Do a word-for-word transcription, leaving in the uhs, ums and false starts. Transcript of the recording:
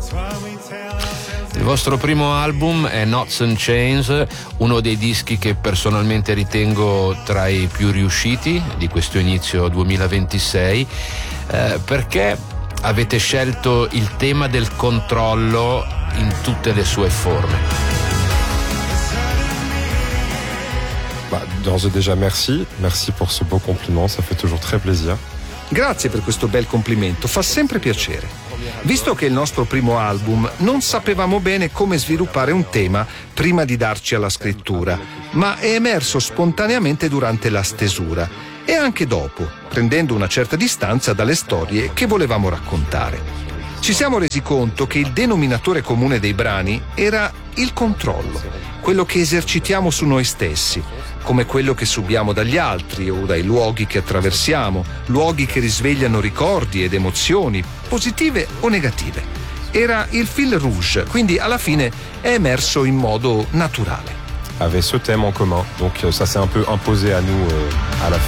Il vostro primo album è Knots and Chains, uno dei dischi che personalmente ritengo tra i più riusciti di questo inizio duemilaventisei. Eh, perché avete scelto il tema del controllo in tutte le sue forme? Bah, d'ores et déjà merci, merci pour ce beau compliment, ça fait toujours très plaisir. Grazie per questo bel complimento, fa sempre piacere. Visto che è il nostro primo album, non sapevamo bene come sviluppare un tema prima di darci alla scrittura, ma è emerso spontaneamente durante la stesura e anche dopo, prendendo una certa distanza dalle storie che volevamo raccontare. Ci siamo resi conto che il denominatore comune dei brani era il controllo, quello che esercitiamo su noi stessi, come quello che subiamo dagli altri o dai luoghi che attraversiamo, luoghi che risvegliano ricordi ed emozioni, positive o negative. Era il fil rouge, quindi alla fine è emerso in modo naturale. Avait ce thème en commun, donc ça s'est un peu imposé à nous euh, à la fin.